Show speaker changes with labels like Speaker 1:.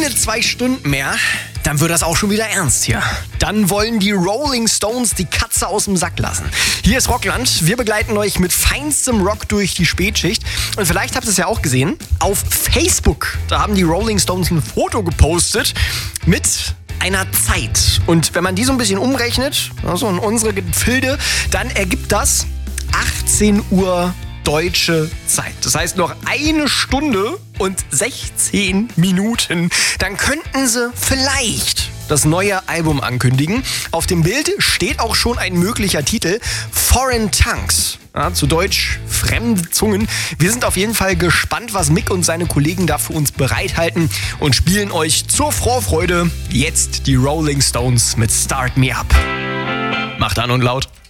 Speaker 1: keine 2 Stunden mehr, dann wird das auch schon wieder ernst hier. Dann wollen die Rolling Stones die Katze aus dem Sack lassen. Hier ist Rockland. Wir begleiten euch mit feinstem Rock durch die Spätschicht. Und vielleicht habt ihr es ja auch gesehen. Auf Facebook, da haben die Rolling Stones ein Foto gepostet mit einer Zeit. Und wenn man die so ein bisschen umrechnet, also in unsere Gefilde, dann ergibt das 18 Uhr deutsche Zeit. Das heißt noch 1 Stunde und 16 Minuten. Dann könnten sie vielleicht das neue Album ankündigen. Auf dem Bild steht auch schon ein möglicher Titel: Foreign Tongues. Ja, zu Deutsch fremde Zungen. Wir sind auf jeden Fall gespannt, was Mick und seine Kollegen da für uns bereithalten und spielen euch zur Vorfreude jetzt die Rolling Stones mit Start Me Up. Macht an und laut.